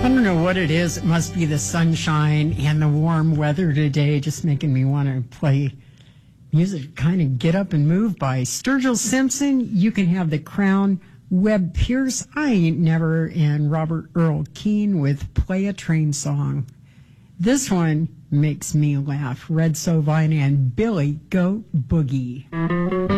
I don't know what it is. It must be the sunshine and the warm weather today just making me want to play music, kind of get up and move by Sturgill Simpson. You can have the Crown. Webb Pierce, I Ain't Never, and Robert Earl Keen with Play a Train Song. This one makes me laugh. Red Sovine and Billy Goat Boogie.